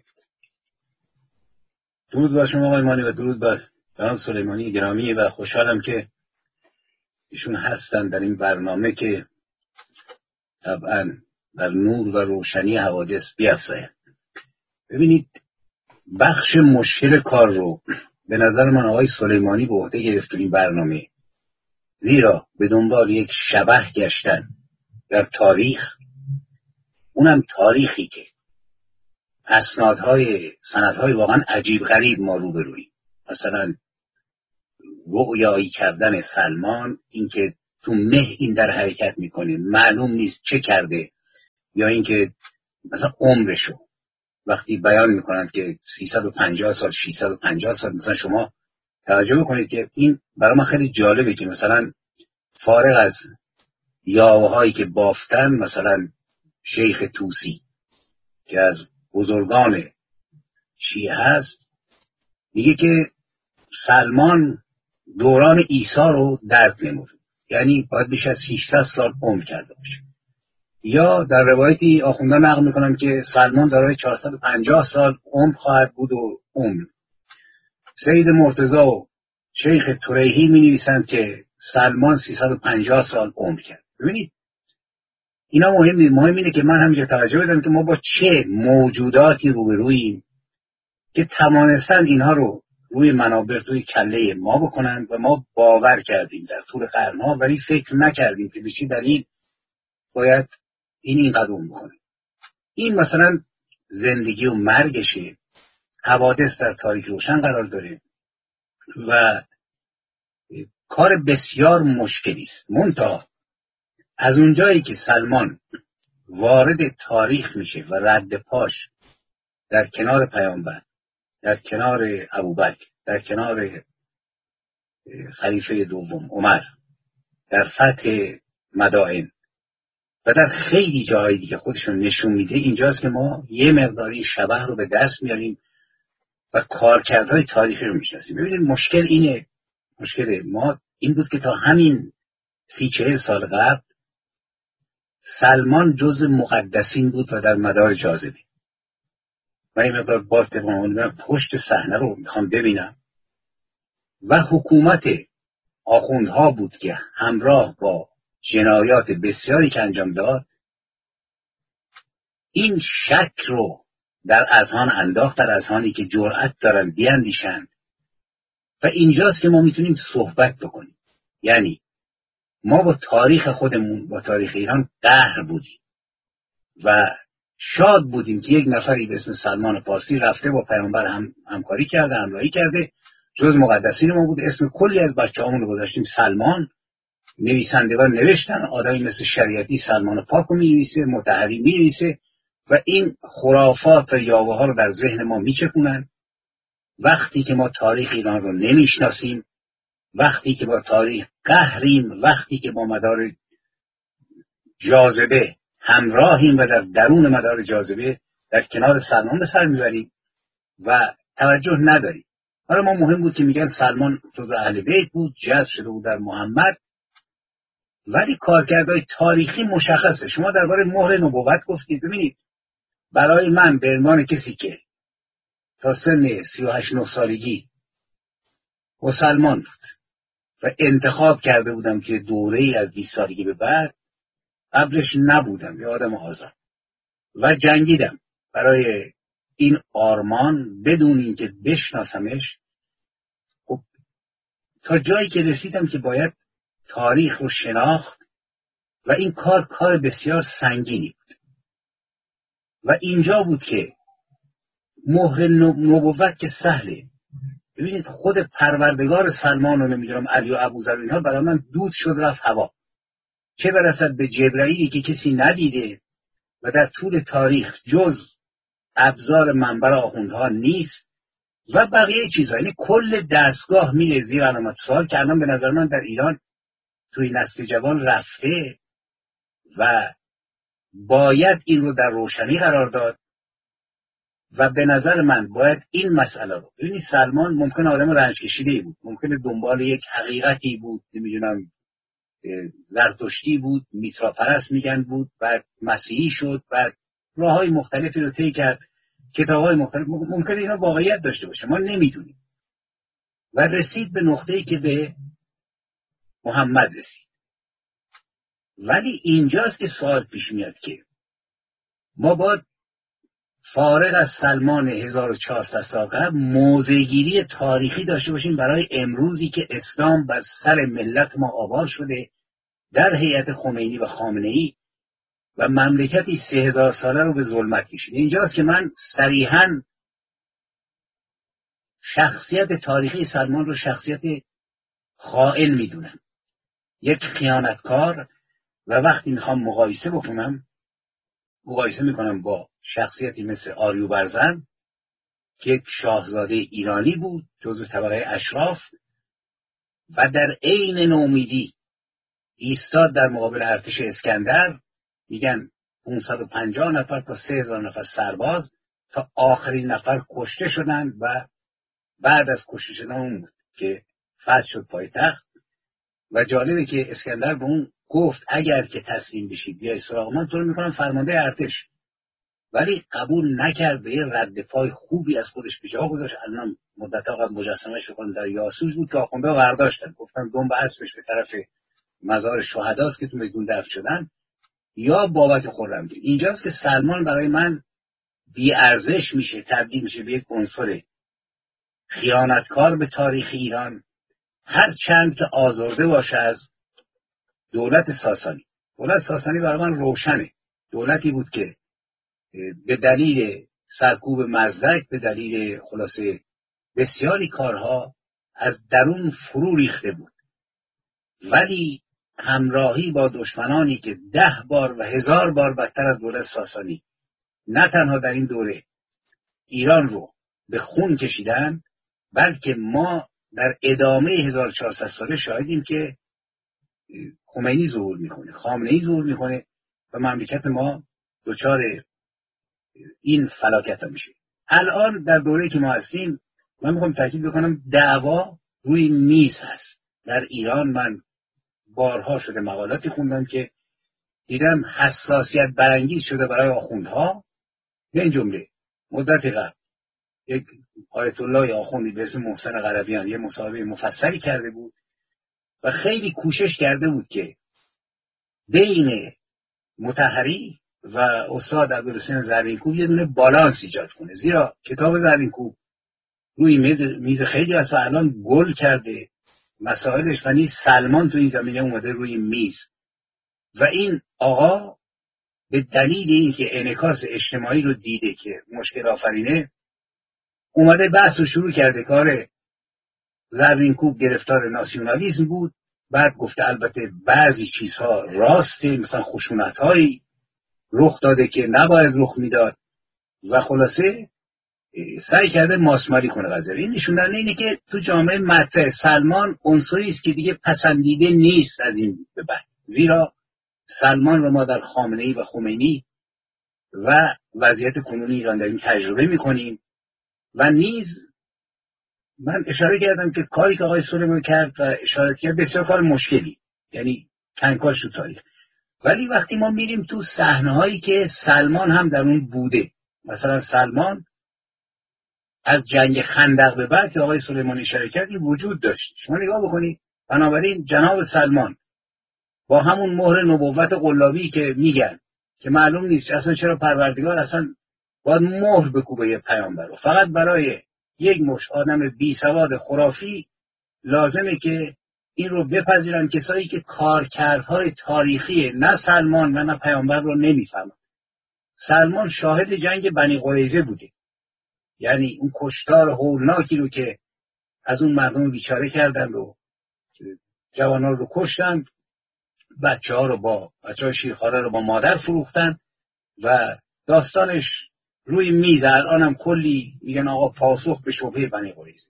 درود بر شما آقای مانی و درود بر جناب سلیمانی گرامی و خوشحالم که ایشون هستن در این برنامه که طبعا در نور و روشنی حوادث بیفزاید. ببینید بخش مشکل کار رو به نظر من آقای سلیمانی به عهده گرفت تو این برنامه، زیرا به دنبال یک شبح گشتن در تاریخ، اونم تاریخی که اسنادهای سندهای واقعا عجیب غریب ما روبرویم. مثلا رؤیایی کردن سلمان، اینکه تو مه این در حرکت میکنه معلوم نیست چه کرده، یا اینکه مثلا عمرشو وقتی بیان میکنند که سیصد و پنجاه سال ششصد و پنجاه سال، مثلا شما توجه بکنید که این برای من خیلی جالبه که مثلا فارغ از یاوهایی که بافتن، مثلا شیخ طوسی که از بزرگان شیعه هست میگه که سلمان دوران عیسی رو درک نمود، یعنی باید بیش از ششصد سال عمر کرده باشه. یا در روایتی آخوندان نقل میکنن که سلمان دارای چهارصد و پنجاه سال عمر خواهد بود و عمر. سید مرتضی و شیخ طریحی می نویسند که سلمان سیصد و پنجاه سال عمر کرد. ببینید اینا مهمه. مهم اینه که من همینجا توجه بدم که ما با چه موجوداتی روبروییم که توانستن اینها رو روی منابر توی کله ما بکنن و ما باور کردیم در طول قرنها، ولی فکر نکردیم که به چه دلیل باید این این قدوم بکنه. این مثلا زندگی و مرگشه، حوادث در تاریخ روشن قرار داره و کار بسیار مشکلی است. منتها از اونجایی که سلمان وارد تاریخ میشه و رد پاش در کنار پیامبر، در کنار ابوبکر، در کنار خلیفه دوم عمر، در فتح مدائن و در خیلی جاهای دیگه خودشون نشون میده، اینجاست که ما یه مقداری شبح رو به دست میاریم و کارکردهای تاریخی رو میشناسیم. ببینید مشکل اینه، مشکل ما این بود که تا همین سی چهل سال قبل سلمان جزء مقدسین بود و در مدار جاذبه. من این مقدار باز تقریبا پشت صحنه رو میخوام ببینم و حکومت آخوندها بود که همراه با جنایات بسیاری که انجام داد این شک رو در اذهان انداخت، در اذهانی که جرأت دارن بیاندیشند. و اینجاست که ما میتونیم صحبت بکنیم. یعنی ما با تاریخ خودمون، با تاریخ ایران قهر بودیم و شاد بودیم که یک نفری به اسم سلمان پارسی رفته با پیامبر هم همکاری کرده، همراهی کرده، جز مقدسین ما بود. اسم کلی از بچه‌هامون رو گذاشتیم سلمان. نویسندگان نوشتن آدمی مثل شریعتی سلمان پاک رو می‌نویسه، مطهری می‌نویسه و این خرافات و یاوه ها رو در ذهن ما میچکونن. وقتی که ما تاریخ ایران رو نمیشناسیم، وقتی که با تاریخ قهریم، وقتی که با مدار جاذبه همراهیم و در درون مدار جاذبه در کنار سلمان به سر میبریم و توجه نداریم. برای ما مهم بود که میگن سلمان جزو اهل بیت بود، جذب شده بود در محمد، ولی کارکردهای تاریخی مشخصه. شما درباره مهر نبوت گفتید. ببینید برای من به عنوان کسی که تا سن سی و هشت نه سالگی مسلمان بود و انتخاب کرده بودم که دوره ای از بیست سالگی به بعد قبلش نبودم، یه آدم آزاد و جنگیدم برای این آرمان بدون اینکه بشناسمش. خب تا جایی که رسیدم که باید تاریخ رو شناخت و این کار کار بسیار سنگینی بود و اینجا بود که مهر نبوت که سهله. ببینید خود پروردگار سلمان رو نمیدونم علی و ابوذر اینها برای من دود شد رفت هوا، چه برسد به جبرائیلی که کسی ندیده و در طول تاریخ جز ابزار منبر آخوندها نیست و بقیه چیزها. یعنی کل دستگاه میره زیر علامت سوال که الان به نظر من در ایران توی نسل جوان رفته و باید این رو در روشنی قرار داد و به نظر من باید این مسئله رو ببینید. سلمان ممکن آدم رنج کشیده بود، ممکن دنبال یک حقیقتی بود، نمیدونم زرتشتی بود، میترا پرست میگن بود، بعد مسیحی شد، بعد راههای مختلفی رو طی کرد، کتابهای مختلف، ممکن اینا واقعیت داشته باشه، ما نمیدونیم. و رسید به نقطه‌ای که به محمد رسید. ولی اینجاست که سوال پیش میاد که ما باید فارغ از سلمان هزار و چهارصد سال قبل موضع‌گیری تاریخی داشته باشیم برای امروزی که اسلام بر سر ملت ما آوار شده در هیئت خمینی و خامنه‌ای و مملکتی سه هزار ساله رو به ظلمت کشیده. اینجاست که من صریحاً شخصیت تاریخی سلمان رو شخصیت خائن میدونم، یک خیانتکار. و وقتی میخوام مقایسه بکنم مقایسه میکنم با شخصیتی مثل آریوبرزن که یک شاهزاده ایرانی بود جزو طبقه اشراف و در عین نومیدی ایستاد در مقابل ارتش اسکندر. میگن پانصد و پنجاه نفر تا سه هزار نفر سرباز تا آخرین نفر کشته شدند و بعد از کشته شدن اون بود که فتح شد پایتخت. و جالبه که اسکندر به اون گفت اگر که تسلیم بشی بیای سراغ من تو رو میکنم فرمانده ارتش، ولی قبول نکرد. به رد پای خوبی از خودش به جا گذاشت. الان مدت‌ها قبل مجسمه‌اش رو در یاسوج بود که آخوندها برداشتن، گفتن دنب اسبش به طرف مزار شهداست که تو میدون دفن شدن. یا بابت خرمدین. اینجاست که سلمان برای من بی ارزش میشه، تبدیل میشه به یک عنصر خیانتکار به تاریخ ایران، هر چند که آزرده باشه از دولت ساسانی. دولت ساسانی برای من روشنه، دولتی بود که به دلیل سرکوب مزدک، به دلیل خلاصه بسیاری کارها از درون فرو ریخته بود، ولی همراهی با دشمنانی که ده بار و هزار بار بدتر از دولت ساسانی نه تنها در این دوره ایران رو به خون کشیدن، بلکه ما در ادامه هزار و چهارصد ساله شاهدیم که خمینی ظهور میکنه، خامنه‌ای ظهور میکنه و مملکت ما دچار این فلاکت ها میشه. الان در دوره‌ای که ما هستیم، من میخوام تاکید بکنم دعوا روی میز هست. در ایران من بارها شده مقالاتی خوندم که دیدم حساسیت برانگیز شده برای آخوندها. به این جمله مدت قبل یک آیت الله آخوندی به اسم محسن قربیان یه مصاحبه مفصلی کرده بود و خیلی کوشش کرده بود که بین مطهری و استاد عبدالحسین زرینکوب یه دونه بالانس ایجاد کنه، زیرا کتاب زرینکوب روی میز, میز خیلی از و الان گل کرده مسائلش، و نیز سلمان تو این زمینه اومده روی میز و این آقا به دلیل اینکه انعکاس اجتماعی رو دیده که مشکل آفرینه، اومده بحث رو شروع کرده. کار زرینکوب گرفتار ناسیونالیسم بود، بعد گفته البته بعضی چیزها راسته، مثلا خشونت‌هایی رخ داده که نباید رخ میداد و خلاصه سعی کرده ماسمالی کنه قضیه. این نشون دهنده اینه که تو جامعه مطرح سلمان عنصری است که دیگه پسندیده نیست از این به بعد، زیرا سلمان رو ما در خامنه‌ای و خمینی و وضعیت کنونی ایران داریم تجربه میکنیم و نیز من اشاره کردم که کاری که آقای سلیمانی کرد و اشاره کرد بسیار کار مشکلی، یعنی کنکاش تو تاریخ، ولی وقتی ما میریم تو صحنه‌هایی که سلمان هم در اون بوده، مثلا سلمان از جنگ خندق به بعد که آقای سلیمانی اشاره کرد این وجود داشت، شما نگاه بکنید. بنابراین جناب سلمان با همون مهر نبوت قلابی که میگن که معلوم نیست اصلا چرا پروردگار اصلا باید مهر بکوبه یه پیامبر رو، فقط برای یک مش آدم بی سواد خرافی لازمه که این رو بپذیرن کسایی که کارکردهای تاریخی نه سلمان و نه پیامبر رو نمیفهمن. سلمان شاهد جنگ بنی قریظه بوده، یعنی اون کشتار هولناکی رو که از اون مردم بیچاره کردند و جوانان رو کشتند، بچه ها رو با بچه های شیرخواره رو با مادر فروختن و داستانش روی میز. الانم کلی میگن آقا پاسخ به شبهه بنی قریظه.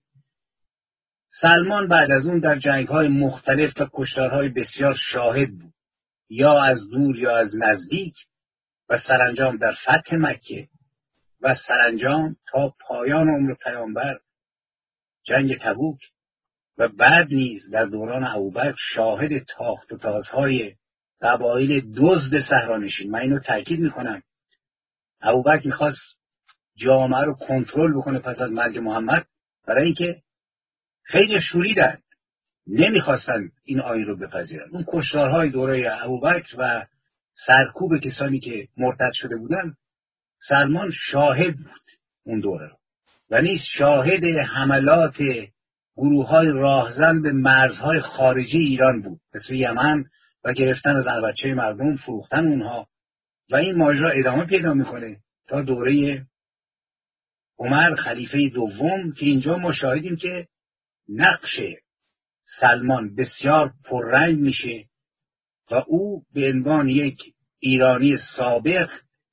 سلمان بعد از اون در جنگ‌های مختلف و کشتارهای بسیار شاهد بود، یا از دور یا از نزدیک، و سرانجام در فتح مکه و سرانجام تا پایان عمر پیامبر جنگ تبوک و بعد نیز در دوران ابوبکر شاهد تاخت و تازهای قبایل دزد صحرانشین. من اینو تاکید میکنم، ابوبکر میخواست جامعه رو کنترل بکنه پس از مرگ محمد، برای اینکه خیلی شوریدن، نمیخواستن این آیین رو بپذیرن. اون کشتارهای دوره ابوبکر و سرکوب کسانی که مرتد شده بودن، سلمان شاهد بود اون دوره رو و نیز شاهد حملات گروه‌های راهزن به مرزهای خارجی ایران بود، مثل یمن، و گرفتن زن بچه مردم، فروختن اونها، و این ماجرا ادامه پیدا میکنه تا دوره عمر خلیفه دوم که اینجا ما شاهدیم که نقش سلمان بسیار پررنگ میشه و او به عنوان یک ایرانی سابق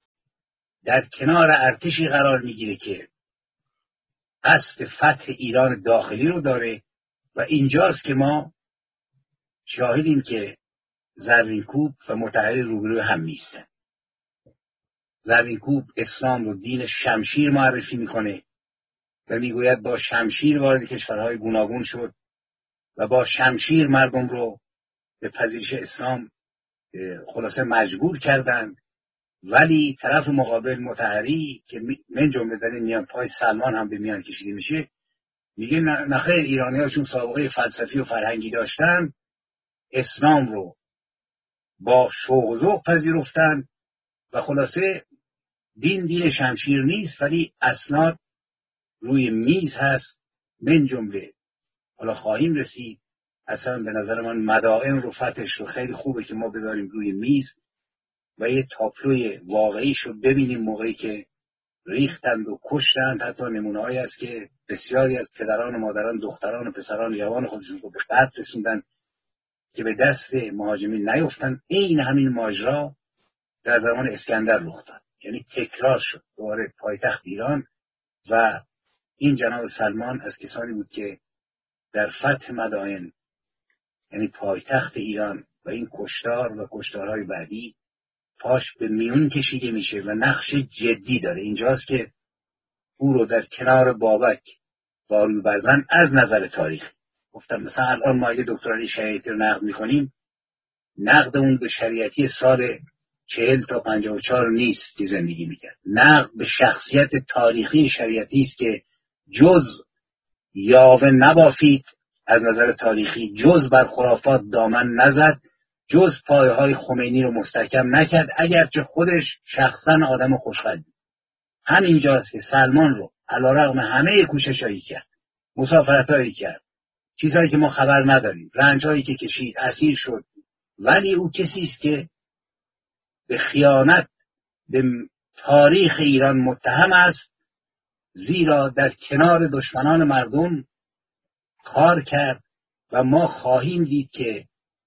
در کنار ارتشی قرار میگیره که قصد فتح ایران داخلی رو داره و اینجاست که ما شاهدیم که زرینکوب و مطهری روبروی هم میستن. زرینکوب اسلام رو دین شمشیر معرفی میکنه و میگوید با شمشیر وارد کشورهای گوناگون شد و با شمشیر مردم رو به پذیرش اسلام خلاصه مجبور کردند، ولی طرف مقابل مطهری که من جمله در این میان پای سلمان هم به میان کشیده میشه، میگه نخیر، ایرانی ها چون سابقه فلسفی و فرهنگی داشتن، اسلام رو با شوق و ذوق پذیرفتن و خلاصه دین دین شمشیر نیست، ولی اسناد روی میز هست. من جمله حالا خواهیم رسید، اصلا به نظر من مدائن رو فتحش رو خیلی خوبه که ما بذاریم روی میز و یه تابلوی واقعیش رو ببینیم موقعی که ریختند و کشتند. حتی نمونه‌هایی است که بسیاری از پدران و مادران، دختران و پسران جوان خودشون رو به قتل رسوندن که به دست مهاجمین نیفتند. این همین ماجرا در زمان اسکندر رخ داد، یعنی تکرار شد دوباره پایتخت ایران. و این جناب سلمان از کسانی بود که در فتح مدائن، یعنی پایتخت ایران، و این کشتار و کشتارهای بعدی پاش به میون کشیده میشه و نقش جدی داره. اینجاست که او رو در کنار بابک باروی برزن از نظر تاریخ گفتم. مثلا الان ما اگه دکتر علی شریعتی رو نقد میکنیم، نقد اون به شریعتی سال چهل تا پنجاه و چهار نیست که زندگی میکرد. نقد به شخصیت تاریخی شریعتی است که جز یاوه نبافید از نظر تاریخی، جز بر خرافات دامن نزد، جز پایه های خمینی رو مستحکم نکرد، اگرچه خودش شخصا آدم خوشخلقی. همینجاست که سلمان رو علیرغم همه کوششایی کرد، مسافرتایی کرد، چیزهایی که ما خبر نداریم، رنجهایی که کشید، اسیر شد، ولی او کسی است که به خیانت به تاریخ ایران متهم است، زیرا در کنار دشمنان مردم کار کرد. و ما خواهیم دید که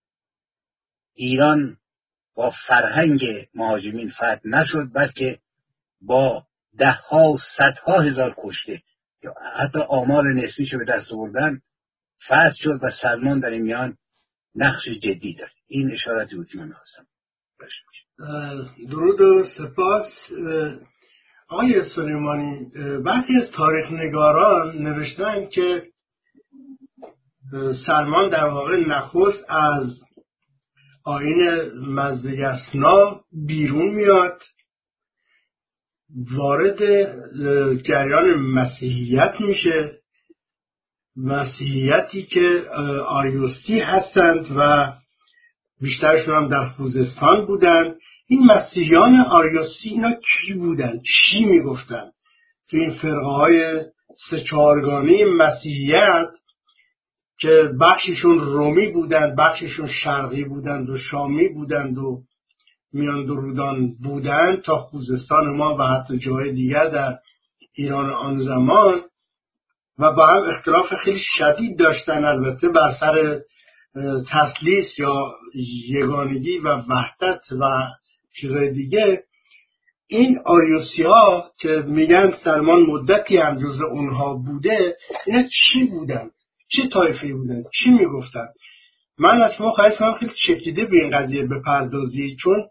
ایران با فرهنگ مهاجمین فتح نشد، بلکه با ده ها و صدها هزار کشته یا حتی آمار نسبیشو به دست آوردن فتح شد و سلمان در این میان نقش جدی دارد. این اشاراتی بود که من میخواستم باشم. درود و سپاس. آقای سلیمانی، برخی از تاریخ نگاران نوشتن که سلمان در واقع نخست از آیین مزدگسنا بیرون میاد، وارد جریان مسیحیت میشه، مسیحیتی که آریوسی هستند و بیشترشون هم در خوزستان بودن. این مسیحیان آریوسی اینا کی بودن؟ چی میگفتن؟ تو این فرقه های سه چهارگانه مسیحیت که بخششون رومی بودند، بخششون شرقی بودند و شامی بودند و میان درودان بودند تا خوزستان ما و حتی جای دیگر در ایران آن زمان، و با هم اختلاف خیلی شدید داشتن، البته بر سر تثلیث یا یگانگی و وحدت و چیزای دیگه. این آریوسی ها که میگن سلمان مدتی هم جز اونها بوده، اینا چی بودن؟ چه طایفه‌ای بودن؟ چی میگفتن؟ من از شما خواهش کنم خیلی چکیده به این قضیه بپردازی، چون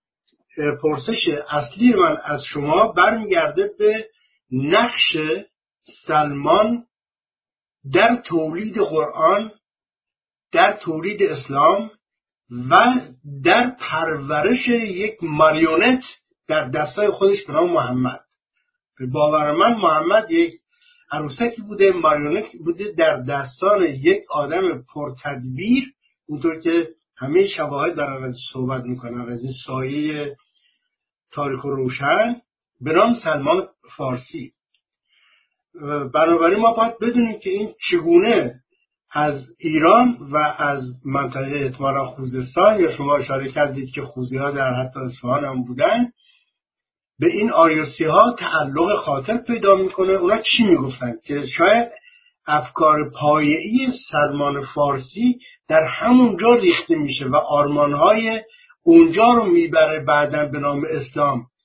پرسش اصلی من از شما برمیگرده به نقش سلمان در تولید قرآن، در تولید اسلام و در پرورش یک ماریونت در دستای خودش به نام محمد. به باور من محمد یک عروسکی بوده، ماریونت بوده در دستان یک آدم پرتدبیر، اونطور که همه شواهد دارن از صحبت میکنن از این سایه تاریک و روشن به نام سلمان فارسی. بنابراین ما باید بدونیم که این چگونه از ایران و از منطقه احتمالا خوزستان، یا شما اشاره کردید که خوزی ها در حتی اصفهان هم بودن، به این آریوسی ها تعلق خاطر پیدا میکنه. اونا چی میگفتن؟ که شاید افکار پایه‌ای سلمان فارسی در همونجا ریخته میشه و آرمانهای اونجا رو میبره بعداً به نام اسلام